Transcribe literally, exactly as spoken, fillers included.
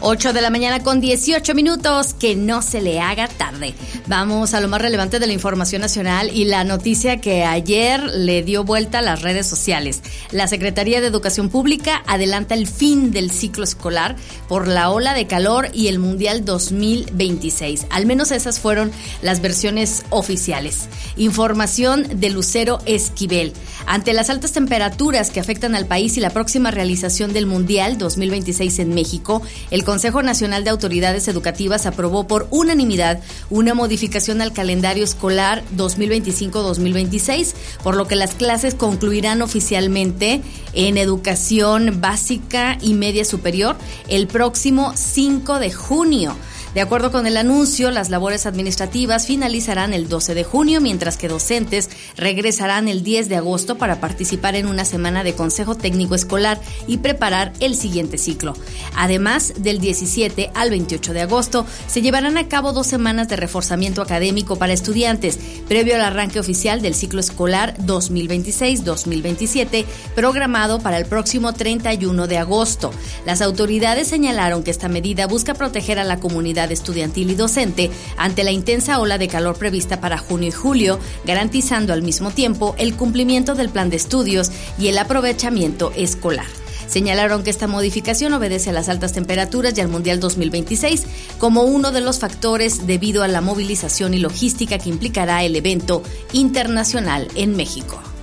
ocho de la mañana con dieciocho minutos, que no se le haga tarde. Vamos a lo más relevante de la información nacional y la noticia que ayer le dio vuelta a las redes sociales. La Secretaría de Educación Pública adelanta el fin del ciclo escolar por la ola de calor y el Mundial dos mil veintiséis. Al menos esas fueron las versiones oficiales. Información de Lucero Esquivel. Ante las altas temperaturas que afectan al país y la próxima realización del Mundial dos mil veintiséis en México, el Consejo Nacional de Autoridades Educativas aprobó por unanimidad una modificación al calendario escolar dos mil veinticinco dos mil veintiséis, por lo que las clases concluirán oficialmente en educación básica y media superior el próximo cinco de junio. De acuerdo con el anuncio, las labores administrativas finalizarán el doce de junio, mientras que docentes regresarán el diez de agosto para participar en una semana de consejo técnico escolar y preparar el siguiente ciclo. Además, del diecisiete al veintiocho de agosto se llevarán a cabo dos semanas de reforzamiento académico para estudiantes, previo al arranque oficial del ciclo escolar dos mil veintiséis dos mil veintisiete, programado para el próximo treinta y uno de agosto. Las autoridades señalaron que esta medida busca proteger a la comunidad estudiantil y docente ante la intensa ola de calor prevista para junio y julio, garantizando al mismo tiempo el cumplimiento del plan de estudios y el aprovechamiento escolar. Señalaron que esta modificación obedece a las altas temperaturas y al Mundial dos mil veintiséis como uno de los factores debido a la movilización y logística que implicará el evento internacional en México.